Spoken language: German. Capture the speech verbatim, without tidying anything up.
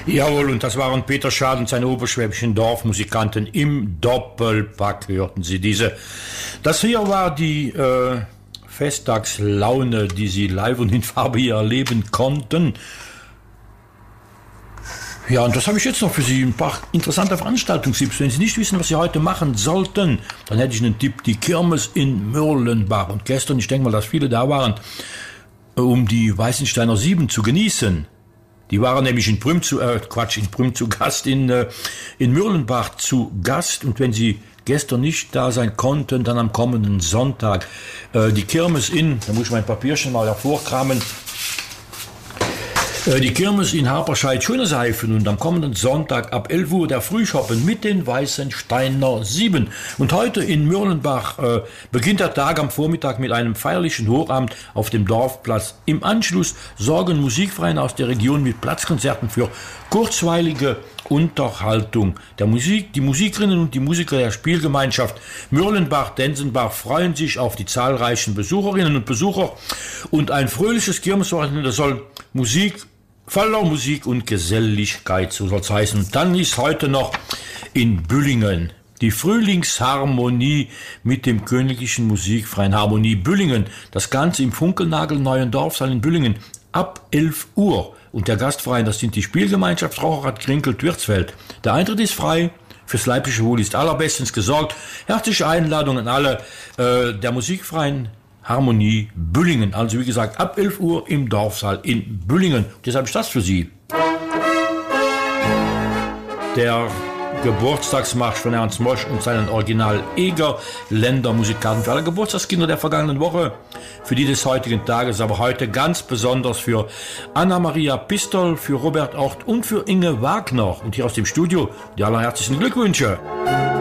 Jawohl, und das waren Peter Schad und seine oberschwäbischen Dorfmusikanten im Doppelpack, hörten Sie diese. Das hier war die äh, Festtagslaune, die Sie live und in Farbe hier erleben konnten. Ja, und das habe ich jetzt noch für Sie, ein paar interessante Veranstaltungstipps. Wenn Sie nicht wissen, was Sie heute machen sollten, dann hätte ich einen Tipp, die Kirmes in Mürlenbach. Und gestern, ich denke mal, dass viele da waren, um die Weißensteiner Sieben zu genießen. Die waren nämlich in Prüm zu, äh, Quatsch, in Prüm zu Gast, in, äh, in Mürlenbach zu Gast. Und wenn Sie gestern nicht da sein konnten, dann am kommenden Sonntag äh, die Kirmes in, da muss ich mein Papierchen mal hervorkramen, äh, die Kirmes in Harperscheid-Schöneseifen und am kommenden Sonntag ab elf Uhr der Frühschoppen mit den Weißensteiner Sieben. Und heute in Mürlenbach äh, beginnt der Tag am Vormittag mit einem feierlichen Hochamt auf dem Dorfplatz. Im Anschluss sorgen Musikvereine aus der Region mit Platzkonzerten für kurzweilige Unterhaltung. Der Musik, die Musikerinnen und die Musiker der Spielgemeinschaft Mürlenbach-Densenbach freuen sich auf die zahlreichen Besucherinnen und Besucher und ein fröhliches Kirmeswochenende soll Musik, voller Musik und Geselligkeit, so soll es heißen. Und dann ist heute noch in Büllingen die Frühlingsharmonie mit dem Königlichen Musikverein Harmonie Büllingen. Das Ganze im Funkelnagelneuen Dorfsaal in Büllingen ab elf Uhr. Und der Gastverein, das sind die Spielgemeinschaft Raucherrad Krinkel-Türzfeld. Der Eintritt ist frei, fürs leibliche Wohl ist allerbestens gesorgt. Herzliche Einladung an alle. Äh, der Musikverein Harmonie Büllingen. Also wie gesagt, ab elf Uhr im Dorfsaal in Büllingen. Deshalb ist das für Sie. Der Geburtstagsmarsch von Ernst Mosch und seinen Original-Eger-Ländermusikanten für alle Geburtstagskinder der vergangenen Woche, für die des heutigen Tages, aber heute ganz besonders für Anna-Maria Pistol, für Robert Ort und für Inge Wagner. Und hier aus dem Studio die allerherzlichsten Glückwünsche.